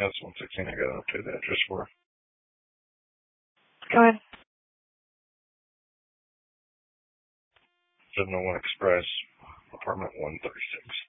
That's 116. I got to update the address for. Go ahead. 701 Express, apartment 136.